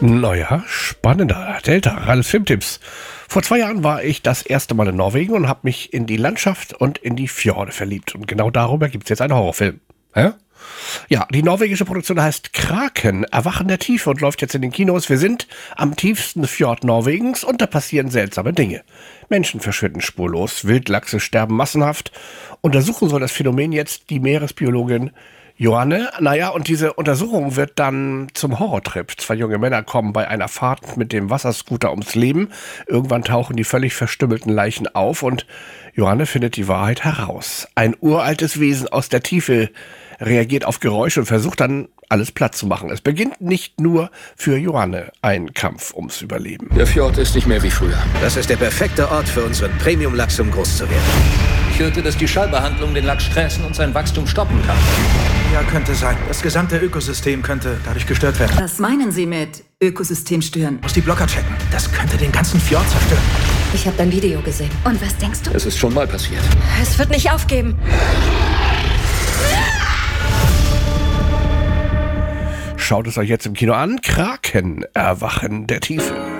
Naja, spannender. Delta, Ralf Filmtipps. Vor 2 Jahren war ich das erste Mal in Norwegen und habe mich in die Landschaft und in die Fjorde verliebt. Und genau darüber gibt es jetzt einen Horrorfilm. Hä? Ja, die norwegische Produktion heißt Kraken, Erwachen der Tiefe und läuft jetzt in den Kinos. Wir sind am tiefsten Fjord Norwegens und da passieren seltsame Dinge. Menschen verschwinden spurlos, Wildlachse sterben massenhaft. Untersuchen soll das Phänomen jetzt die Meeresbiologin Johanne. Naja, und diese Untersuchung wird dann zum Horrortrip. 2 junge Männer kommen bei einer Fahrt mit dem Wasserscooter ums Leben. Irgendwann tauchen die völlig verstümmelten Leichen auf und Johanne findet die Wahrheit heraus. Ein uraltes Wesen aus der Tiefe reagiert auf Geräusche und versucht dann, alles platt zu machen. Es beginnt nicht nur für Johanne ein Kampf ums Überleben. Der Fjord ist nicht mehr wie früher. Das ist der perfekte Ort für unseren Premium-Lachs, um groß zu werden. Ich hörte, dass die Schallbehandlung den Lachs stressen und sein Wachstum stoppen kann. Ja, könnte sein. Das gesamte Ökosystem könnte dadurch gestört werden. Was meinen Sie mit Ökosystem stören? Muss die Blocker checken. Das könnte den ganzen Fjord zerstören. Ich habe dein Video gesehen. Und was denkst du? Es ist schon mal passiert. Es wird nicht aufgeben. Schaut es euch jetzt im Kino an. Kraken, Erwachen der Tiefe.